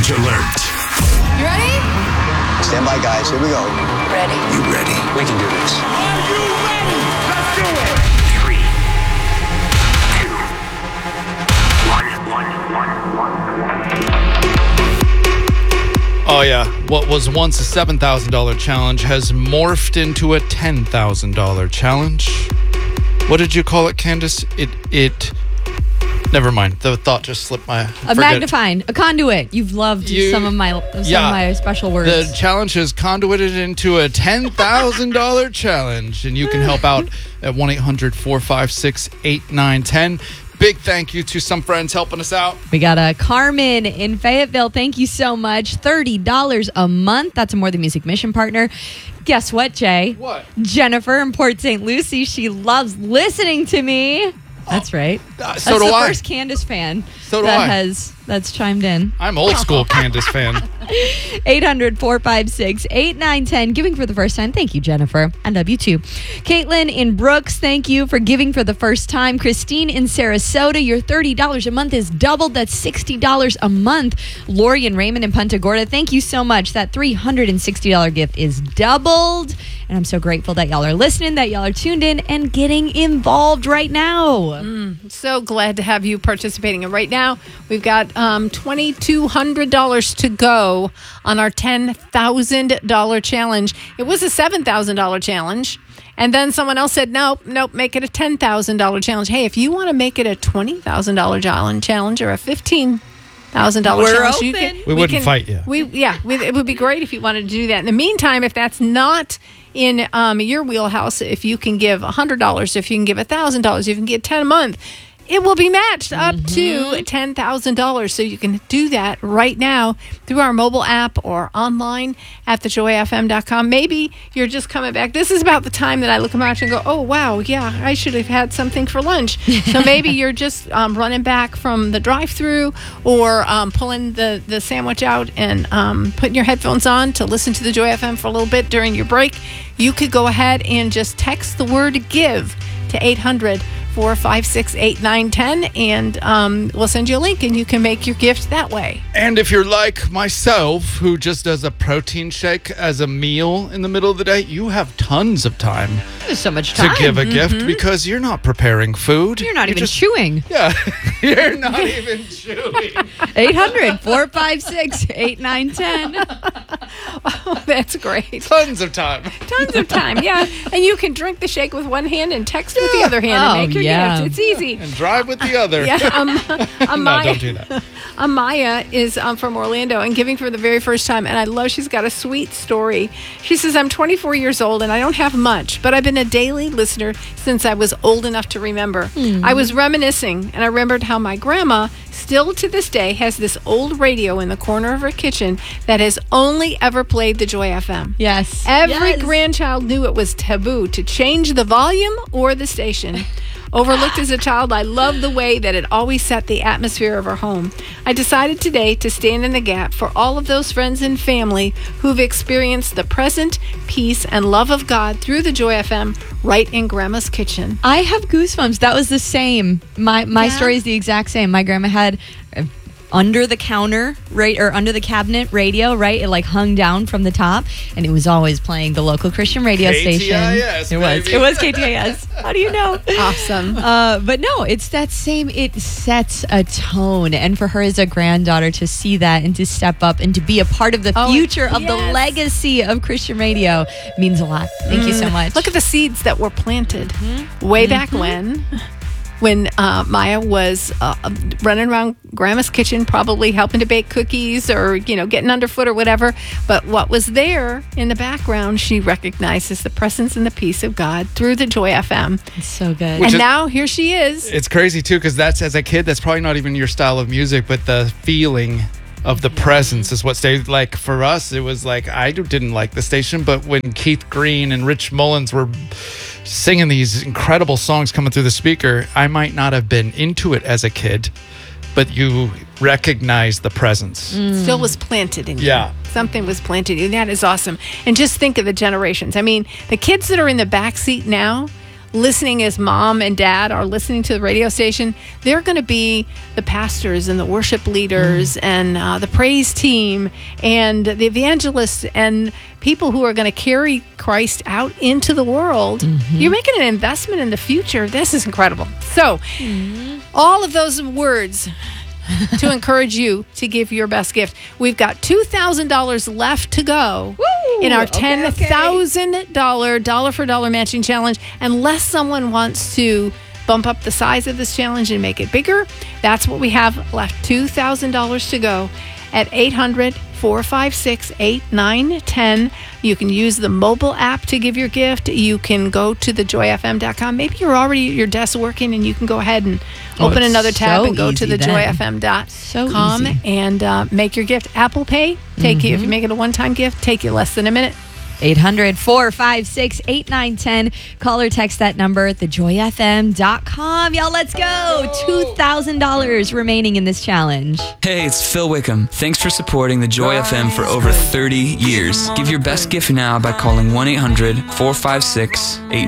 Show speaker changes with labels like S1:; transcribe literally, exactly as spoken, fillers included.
S1: Challenge alert.
S2: You ready?
S3: Stand by, guys. Here we go.
S2: Ready.
S1: You ready?
S3: We can do this.
S4: Are you ready? Let's do it.
S1: Three, two, one, one, one, one.
S5: Oh, yeah. What was once a seven thousand dollars challenge has morphed into a ten thousand dollars challenge. What did you call it, Candace? It, it... Never mind. The thought just slipped my...
S6: A
S5: forget.
S6: magnifying, a conduit. You've loved
S5: You-
S6: some of my some
S5: yeah.
S6: of my special words.
S5: The challenge is conduited into a ten thousand dollars challenge, and you can help out at one eight hundred four five six eight nine one zero. Big thank you to some friends helping us out.
S6: We got a Carmen in Fayetteville. Thank you so much. thirty dollars a month. That's a More Than Music mission partner. Guess what, Jay?
S5: What?
S6: Jennifer in Port Saint Lucie. She loves listening to me. That's right.
S5: Uh, so
S6: That's
S5: do
S6: the
S5: I.
S6: first Candace fan
S5: So do
S6: that
S5: I.
S6: has that's chimed in.
S5: I'm old school Candace fan.
S6: eight hundred four five six eight nine one zero. Giving for the first time. Thank you, Jennifer. I love you too. Caitlin in Brooks, thank you for giving for the first time. Christine in Sarasota, your thirty dollars a month is doubled. That's sixty dollars a month. Lori and Raymond in Punta Gorda, thank you so much. That three hundred sixty dollars gift is doubled. And I'm so grateful that y'all are listening, that y'all are tuned in and getting involved right now.
S2: Mm, so glad to have you participating. And right now, we've got um, two thousand two hundred dollars to go on our ten thousand dollars challenge. It was a seven thousand dollars challenge. And then someone else said, nope, nope, make it a ten thousand dollars challenge. Hey, if you want to make it a twenty thousand dollars challenge or a fifteen thousand dollars
S6: We're
S2: challenge, you
S6: open.
S2: can,
S5: We wouldn't fight you.
S2: We, yeah, we, it would be great if you wanted to do that. In the meantime, if that's not in um, your wheelhouse, if you can give one hundred dollars, if you can give one thousand dollars, if you can get ten a month, it will be matched up
S6: Mm-hmm.
S2: to ten thousand dollars. So you can do that right now through our mobile app or online at the joy f m dot com. Maybe you're just coming back. This is about the time that I look around and go, oh, wow, yeah, I should have had something for lunch. So maybe you're just um, running back from the drive-thru or um, pulling the, the sandwich out and um, putting your headphones on to listen to the Joy F M for a little bit during your break. You could go ahead and just text the word GIVE to eight hundred four five six eight nine one zero, and um, we'll send you a link and you can make your gift that way.
S5: And if you're like myself, who just does a protein shake as a meal in the middle of the day, you have tons of time
S6: There's so much time.
S5: to give a gift because you're not preparing food.
S6: You're not even
S5: just,
S6: chewing.
S5: Yeah, you're not even chewing.
S6: eight hundred four five six eight nine one zero.
S2: Oh, that's great.
S5: Tons of time.
S2: Tons of time, yeah. And you can drink the shake with one hand and text with the other hand
S6: Oh,
S2: and make your
S6: yeah.
S2: gift. It's easy.
S5: And drive with the other.
S2: Yeah, um,
S5: No,
S2: Amaya,
S5: don't do that.
S2: Amaya is um, from Orlando and giving for the very first time, and I love she's got a sweet story. She says, I'm twenty-four years old and I don't have much, but I've been a daily listener since I was old enough to remember. I was reminiscing, and I remembered how my grandma still to this day has this old radio in the corner of her kitchen that has only ever played the Joy F M.
S6: Yes.
S2: Every
S6: Yes.
S2: grandchild knew it was taboo to change the volume or the station. Overlooked as a child, I loved the way that it always set the atmosphere of our home. I decided today to stand in the gap for all of those friends and family who've experienced the present peace and love of God through the Joy F M right in Grandma's kitchen.
S6: I have goosebumps. That was the same. My my
S2: Yeah.
S6: story is the exact same. My grandma had a under the counter, right, or under the cabinet radio, right? It like hung down from the top, and it was always playing the local Christian radio
S5: K T I S,
S6: station. It was.
S5: baby.
S6: It was K T I S. How do you know?
S2: Awesome.
S6: Uh, but no, it's that same. It sets a tone, and for her as a granddaughter to see that and to step up and to be a part of the
S2: Oh,
S6: future of the
S2: yes.
S6: legacy of Christian radio means a lot. Thank you so much.
S2: Look at the seeds that were planted way back when. When uh, Maya was uh, running around Grandma's kitchen, probably helping to bake cookies or, you know, getting underfoot or whatever. But what was there in the background, she recognizes the presence and the peace of God through the Joy F M.
S6: It's so good.
S2: And
S5: is-
S2: now here she is.
S5: It's crazy too, because that's as a kid, that's probably not even your style of music, but the feeling of the presence is what stayed. Like for us, it was like I didn't like the station, but when Keith Green and Rich Mullins were singing these incredible songs coming through the speaker, I might not have been into it as a kid, but you recognize the presence.
S2: Still was planted in you.
S5: Yeah.
S2: Something was planted in you. That is awesome. And just think of the generations. I mean, the kids that are in the back seat now, listening as mom and dad are listening to the radio station, they're going to be the pastors and the worship leaders mm. and uh, the praise team and the evangelists and people who are going to carry Christ out into the world. Mm-hmm. You're making an investment in the future. This is incredible. So, mm. all of those words to encourage you to give your best gift. We've got two thousand dollars left to go Woo! in our ten thousand dollars okay. dollar for dollar matching challenge. Unless someone wants to bump up the size of this challenge and make it bigger, that's what we have left. two thousand dollars to go at eight hundred, four five six, eight nine one zero. You can use the mobile app to give your gift. You can go to the joy f m dot com. Maybe you're already at your desk working and you can go ahead and oh, open another tab so and go to the joy f m dot com so and uh, make your gift. Apple Pay, take mm-hmm. you, if you make it a one-time gift, take you less than a minute.
S6: eight hundred, four five six, eight nine one zero. Call or text that number, the joy f m dot com. Y'all, let's go. two thousand dollars remaining in this challenge.
S7: Hey, it's Phil Wickham. Thanks for supporting the Joy F M for over thirty years. Give your best gift now by calling one eight hundred, four five six, eight